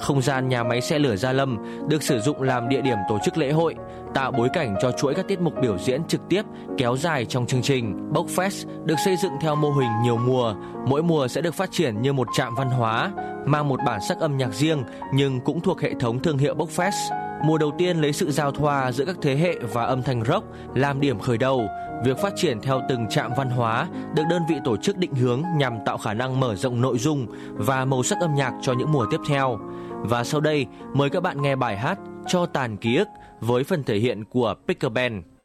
Không gian nhà máy xe lửa Gia Lâm được sử dụng làm địa điểm tổ chức lễ hội, tạo bối cảnh cho chuỗi các tiết mục biểu diễn trực tiếp kéo dài trong chương trình. Bốc-Fest được xây dựng theo mô hình nhiều mùa, mỗi mùa sẽ được phát triển như một trạm văn hóa, mang một bản sắc âm nhạc riêng nhưng cũng thuộc hệ thống thương hiệu Bốc-Fest. Mùa đầu tiên lấy sự giao thoa giữa các thế hệ và âm thanh rock làm điểm khởi đầu. Việc phát triển theo từng trạm văn hóa được đơn vị tổ chức định hướng nhằm tạo khả năng mở rộng nội dung và màu sắc âm nhạc cho những mùa tiếp theo. Và sau đây, mời các bạn nghe bài hát Cho Tàn Ký Ức với phần thể hiện của Picker Band.